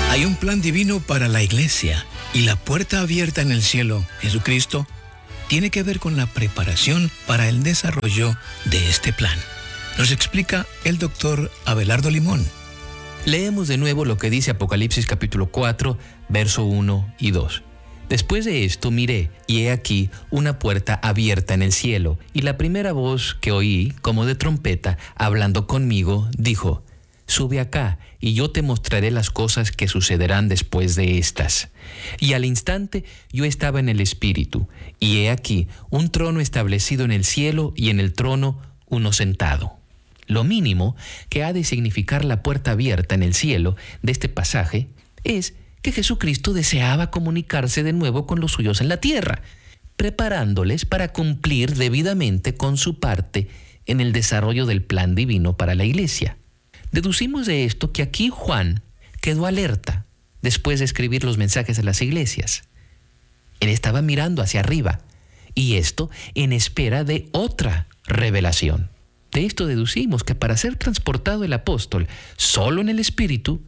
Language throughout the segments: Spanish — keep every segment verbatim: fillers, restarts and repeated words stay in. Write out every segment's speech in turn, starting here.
Hay un plan divino para la iglesia y la puerta abierta en el cielo, Jesucristo, tiene que ver con la preparación para el desarrollo de este plan. Nos explica el doctor Abelardo Limón. Leemos de nuevo lo que dice Apocalipsis capítulo cuatro, verso uno y dos. Después de esto miré, y he aquí una puerta abierta en el cielo, y la primera voz que oí, como de trompeta, hablando conmigo, dijo: Sube acá, y yo te mostraré las cosas que sucederán después de estas. Y al instante yo estaba en el Espíritu, y he aquí un trono establecido en el cielo, y en el trono uno sentado. Lo mínimo que ha de significar la puerta abierta en el cielo de este pasaje es que Jesucristo deseaba comunicarse de nuevo con los suyos en la tierra, preparándoles para cumplir debidamente con su parte en el desarrollo del plan divino para la iglesia. Deducimos de esto que aquí Juan quedó alerta después de escribir los mensajes a las iglesias. Él estaba mirando hacia arriba, y esto en espera de otra revelación. De esto deducimos que para ser transportado el apóstol solo en el Espíritu,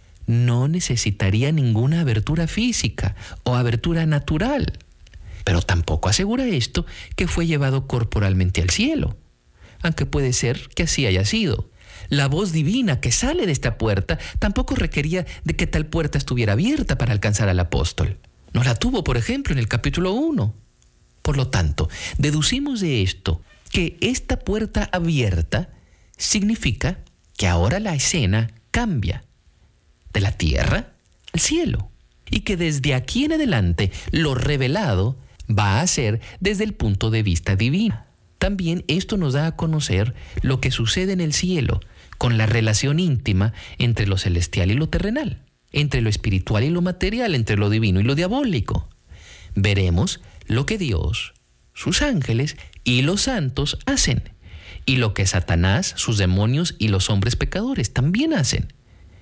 no necesitaría ninguna abertura física o abertura natural. Pero tampoco asegura esto que fue llevado corporalmente al cielo, aunque puede ser que así haya sido. La voz divina que sale de esta puerta tampoco requería de que tal puerta estuviera abierta para alcanzar al apóstol. No la tuvo, por ejemplo, en el capítulo uno. Por lo tanto, deducimos de esto que esta puerta abierta significa que ahora la escena cambia de la tierra al cielo, y que desde aquí en adelante lo revelado va a ser desde el punto de vista divino. También esto nos da a conocer lo que sucede en el cielo con la relación íntima entre lo celestial y lo terrenal, entre lo espiritual y lo material, entre lo divino y lo diabólico. Veremos lo que Dios, sus ángeles y los santos hacen, y lo que Satanás, sus demonios y los hombres pecadores también hacen.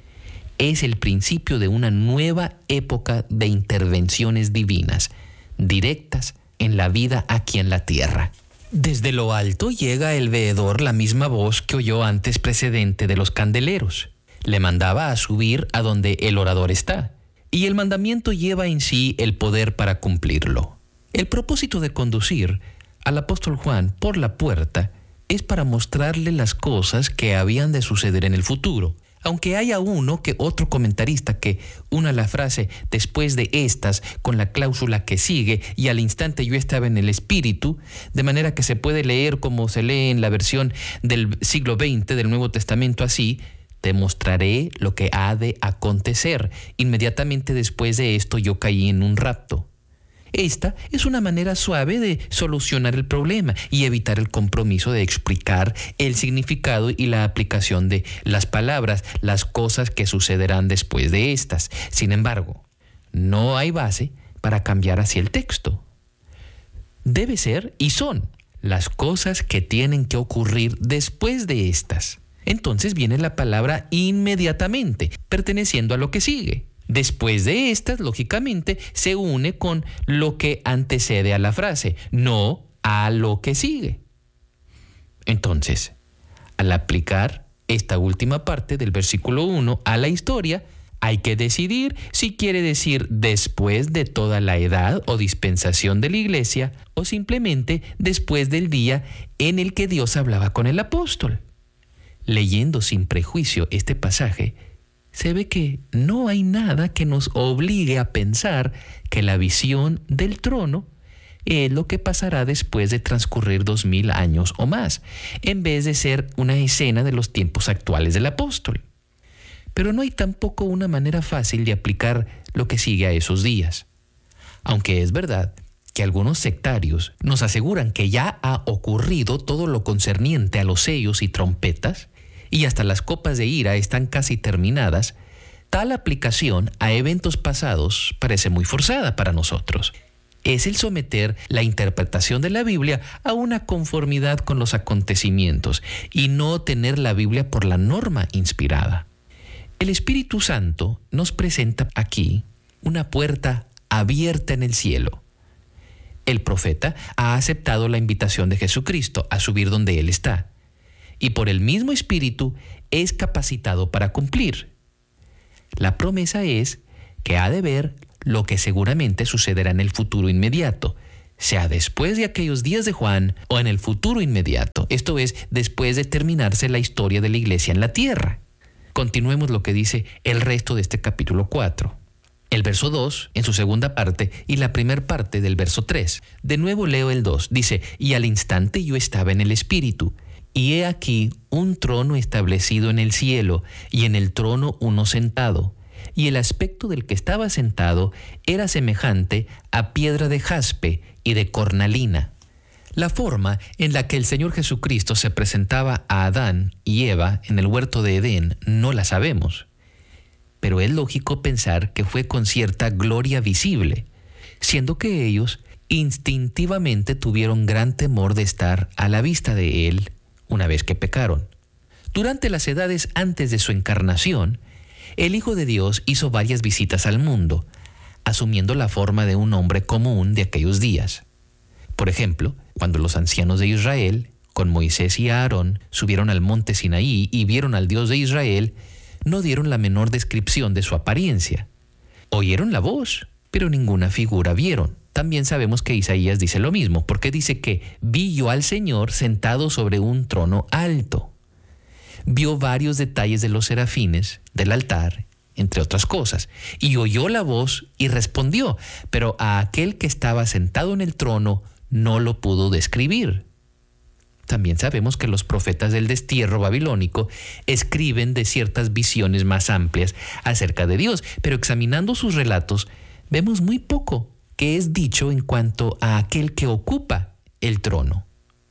Es el principio de una nueva época de intervenciones divinas, directas en la vida aquí en la tierra. Desde lo alto llega el veedor la misma voz que oyó antes precedente de los candeleros. Le mandaba a subir a donde el orador está, y el mandamiento lleva en sí el poder para cumplirlo. El propósito de conducir al apóstol Juan por la puerta es para mostrarle las cosas que habían de suceder en el futuro. Aunque haya uno que otro comentarista que una la frase después de estas con la cláusula que sigue, y al instante yo estaba en el Espíritu, de manera que se puede leer como se lee en la versión del siglo veinte del Nuevo Testamento así: te mostraré lo que ha de acontecer. Inmediatamente después de esto yo caí en un rapto. Esta es una manera suave de solucionar el problema y evitar el compromiso de explicar el significado y la aplicación de las palabras, las cosas que sucederán después de estas. Sin embargo, no hay base para cambiar así el texto. Debe ser y son las cosas que tienen que ocurrir después de estas. Entonces viene la palabra inmediatamente, perteneciendo a lo que sigue. Después de estas, lógicamente, se une con lo que antecede a la frase, no a lo que sigue. Entonces, al aplicar esta última parte del versículo uno a la historia, hay que decidir si quiere decir después de toda la edad o dispensación de la iglesia, o simplemente después del día en el que Dios hablaba con el apóstol. Leyendo sin prejuicio este pasaje, se ve que no hay nada que nos obligue a pensar que la visión del trono es lo que pasará después de transcurrir dos mil años o más, en vez de ser una escena de los tiempos actuales del apóstol. Pero no hay tampoco una manera fácil de aplicar lo que sigue a esos días. Aunque es verdad que algunos sectarios nos aseguran que ya ha ocurrido todo lo concerniente a los sellos y trompetas, y hasta las copas de ira están casi terminadas, tal aplicación a eventos pasados parece muy forzada para nosotros. Es el someter la interpretación de la Biblia a una conformidad con los acontecimientos y no tener la Biblia por la norma inspirada. El Espíritu Santo nos presenta aquí una puerta abierta en el cielo. El profeta ha aceptado la invitación de Jesucristo a subir donde Él está, y por el mismo Espíritu es capacitado para cumplir. La promesa es que ha de ver lo que seguramente sucederá en el futuro inmediato, sea después de aquellos días de Juan o en el futuro inmediato, esto es, después de terminarse la historia de la iglesia en la tierra. Continuemos lo que dice el resto de este capítulo cuatro. El verso dos, en su segunda parte, y la primera parte del verso tres. De nuevo leo el dos. Dice, y al instante yo estaba en el Espíritu, y he aquí un trono establecido en el cielo, y en el trono uno sentado. Y el aspecto del que estaba sentado era semejante a piedra de jaspe y de cornalina. La forma en la que el Señor Jesucristo se presentaba a Adán y Eva en el huerto de Edén no la sabemos. Pero es lógico pensar que fue con cierta gloria visible, siendo que ellos instintivamente tuvieron gran temor de estar a la vista de Él una vez que pecaron. Durante las edades antes de su encarnación, el Hijo de Dios hizo varias visitas al mundo, asumiendo la forma de un hombre común de aquellos días. Por ejemplo, cuando los ancianos de Israel, con Moisés y Aarón, subieron al monte Sinaí y vieron al Dios de Israel, no dieron la menor descripción de su apariencia. Oyeron la voz, pero ninguna figura vieron. También sabemos que Isaías dice lo mismo, porque dice que vi yo al Señor sentado sobre un trono alto. Vio varios detalles de los serafines, del altar, entre otras cosas, y oyó la voz y respondió, pero a aquel que estaba sentado en el trono no lo pudo describir. También sabemos que los profetas del destierro babilónico escriben de ciertas visiones más amplias acerca de Dios, pero examinando sus relatos vemos muy poco que es dicho en cuanto a aquel que ocupa el trono.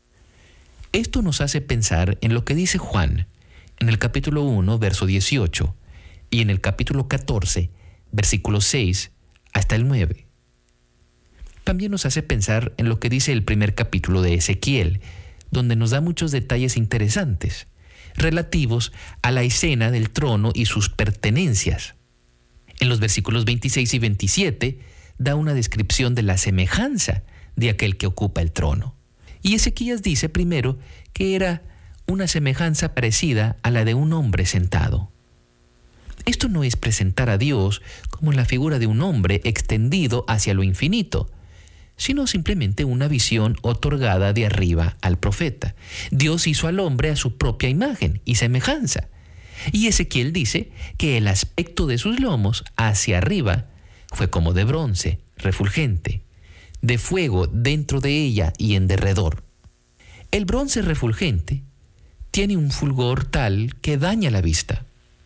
Esto nos hace pensar en lo que dice Juan en el capítulo uno, verso dieciocho, y en el capítulo catorce, versículos seis hasta el nueve. También nos hace pensar en lo que dice el primer capítulo de Ezequiel, donde nos da muchos detalles interesantes relativos a la escena del trono y sus pertenencias. En los versículos veintiséis y veintisiete da una descripción de la semejanza de aquel que ocupa el trono. Y Ezequías dice primero que era una semejanza parecida a la de un hombre sentado. Esto no es presentar a Dios como la figura de un hombre extendido hacia lo infinito, sino simplemente una visión otorgada de arriba al profeta. Dios hizo al hombre a su propia imagen y semejanza. Y Ezequiel dice que el aspecto de sus lomos hacia arriba fue como de bronce, refulgente, de fuego dentro de ella y en derredor. El bronce refulgente tiene un fulgor tal que daña la vista.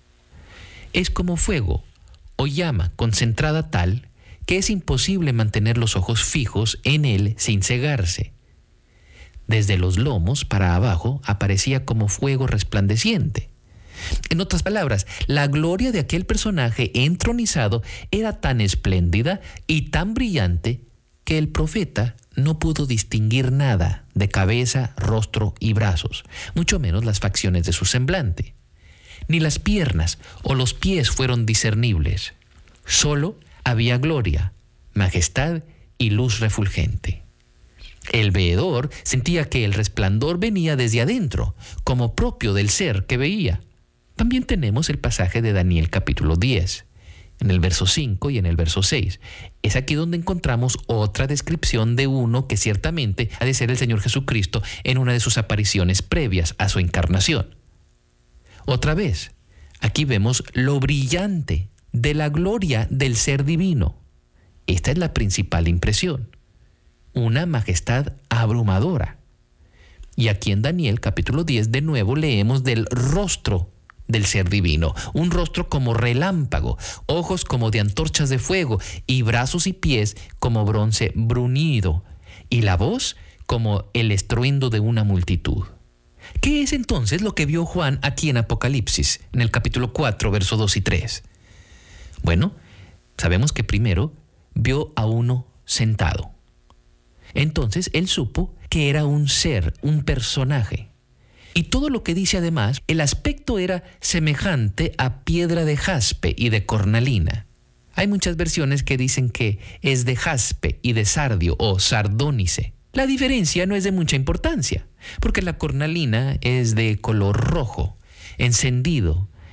Es como fuego o llama concentrada tal que es imposible mantener los ojos fijos en él sin cegarse. Desde los lomos para abajo aparecía como fuego resplandeciente. En otras palabras, la gloria de aquel personaje entronizado era tan espléndida y tan brillante que el profeta no pudo distinguir nada de cabeza, rostro y brazos, mucho menos las facciones de su semblante. Ni las piernas o los pies fueron discernibles. Solo había gloria, majestad y luz refulgente. El veedor sentía que el resplandor venía desde adentro, como propio del ser que veía. También tenemos el pasaje de Daniel capítulo diez, en el verso cinco y en el verso seis. Es aquí donde encontramos otra descripción de uno que ciertamente ha de ser el Señor Jesucristo en una de sus apariciones previas a su encarnación. Otra vez, aquí vemos lo brillante de la gloria del ser divino. Esta es la principal impresión. Una majestad abrumadora. Y aquí en Daniel capítulo diez de nuevo leemos del rostro del ser divino. Un rostro como relámpago, ojos como de antorchas de fuego y brazos y pies como bronce bruñido y la voz como el estruendo de una multitud. ¿Qué es entonces lo que vio Juan aquí en Apocalipsis, en el capítulo cuatro, versos dos y tres? Bueno, sabemos que primero vio a uno sentado. Entonces él supo que era un ser, un personaje. Y todo lo que dice además, el aspecto era semejante a piedra de jaspe y de cornalina. Hay muchas versiones que dicen que es de jaspe y de sardio o sardónice. La diferencia no es de mucha importancia, porque la cornalina es de color rojo, encendido,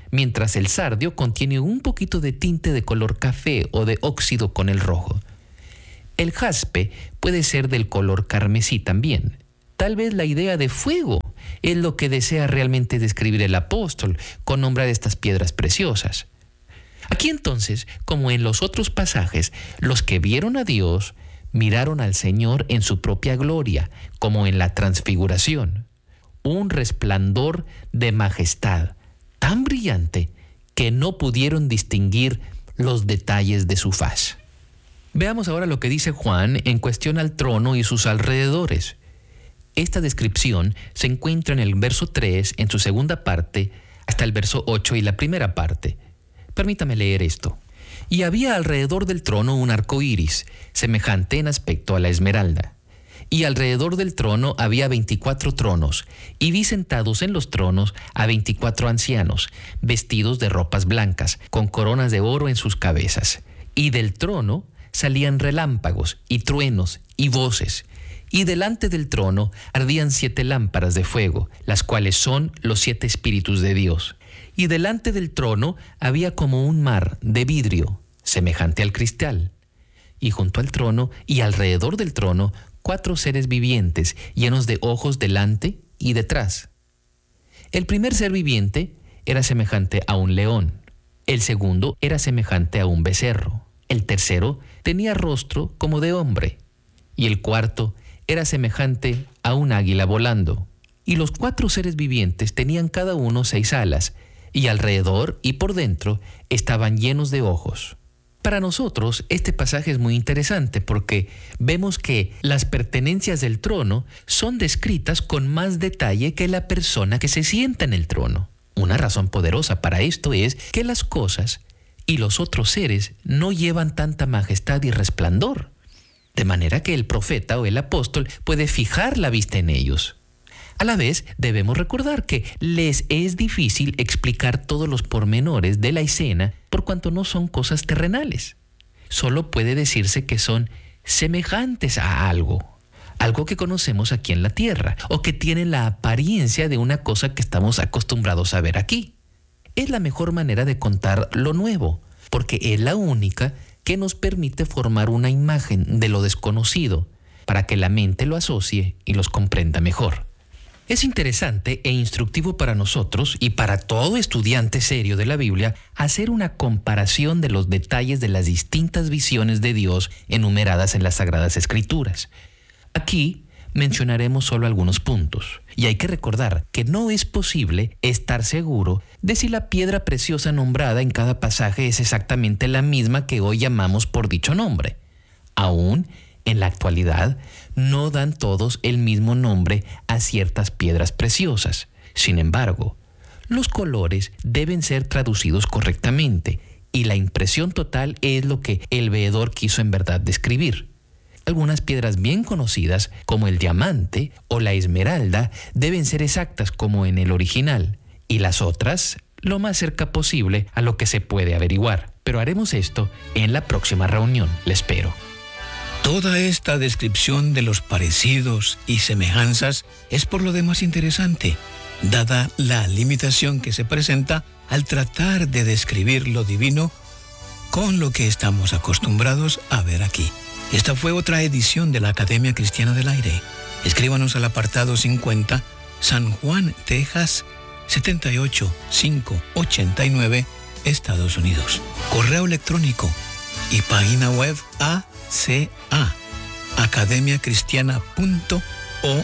mientras el sardio contiene un poquito de tinte de color café o de óxido con el rojo. El jaspe puede ser del color carmesí también. Tal vez la idea de fuego es lo que desea realmente describir el apóstol con nombrar estas piedras preciosas. Aquí entonces, como en los otros pasajes, los que vieron a Dios miraron al Señor en su propia gloria, como en la transfiguración. Un resplandor de majestad tan brillante que no pudieron distinguir los detalles de su faz. Veamos ahora lo que dice Juan en cuestión al trono y sus alrededores. Esta descripción se encuentra en el verso tres, en su segunda parte, hasta el verso ocho y la primera parte. Permítame leer esto. Y había alrededor del trono un arco iris, semejante en aspecto a la esmeralda. Y alrededor del trono había veinticuatro tronos, y vi sentados en los tronos a veinticuatro ancianos, vestidos de ropas blancas, con coronas de oro en sus cabezas. Y del trono salían relámpagos, y truenos, y voces. Y delante del trono ardían siete lámparas de fuego, las cuales son los siete espíritus de Dios. Y delante del trono había como un mar de vidrio, semejante al cristal. Y junto al trono y alrededor del trono, cuatro seres vivientes, llenos de ojos delante y detrás. El primer ser viviente era semejante a un león. El segundo era semejante a un becerro. El tercero tenía rostro como de hombre. Y el cuarto era semejante a un águila volando. Y los cuatro seres vivientes tenían cada uno seis alas, y alrededor y por dentro estaban llenos de ojos. Para nosotros, este pasaje es muy interesante porque vemos que las pertenencias del trono son descritas con más detalle que la persona que se sienta en el trono. Una razón poderosa para esto es que las cosas y los otros seres no llevan tanta majestad y resplandor, de manera que el profeta o el apóstol puede fijar la vista en ellos. A la vez, debemos recordar que les es difícil explicar todos los pormenores de la escena por cuanto no son cosas terrenales. Solo puede decirse que son semejantes a algo, algo que conocemos aquí en la tierra, o que tienen la apariencia de una cosa que estamos acostumbrados a ver aquí. Es la mejor manera de contar lo nuevo, porque es la única que nos permite formar una imagen de lo desconocido, para que la mente lo asocie y los comprenda mejor. Es interesante e instructivo para nosotros y para todo estudiante serio de la Biblia hacer una comparación de los detalles de las distintas visiones de Dios enumeradas en las Sagradas Escrituras. Aquí mencionaremos solo algunos puntos, y hay que recordar que no es posible estar seguro de si la piedra preciosa nombrada en cada pasaje es exactamente la misma que hoy llamamos por dicho nombre. Aún en la actualidad, no dan todos el mismo nombre a ciertas piedras preciosas. Sin embargo, los colores deben ser traducidos correctamente y la impresión total es lo que el veedor quiso en verdad describir. Algunas piedras bien conocidas, como el diamante o la esmeralda, deben ser exactas como en el original, y las otras lo más cerca posible a lo que se puede averiguar. Pero haremos esto en la próxima reunión. Le espero. Toda esta descripción de los parecidos y semejanzas es por lo demás interesante, dada la limitación que se presenta al tratar de describir lo divino con lo que estamos acostumbrados a ver aquí. Esta fue otra edición de la Academia Cristiana del Aire. Escríbanos al apartado cincuenta, San Juan, Texas, setenta y ocho mil quinientos ochenta y nueve, Estados Unidos. Correo electrónico y página web a c a academia cristiana punto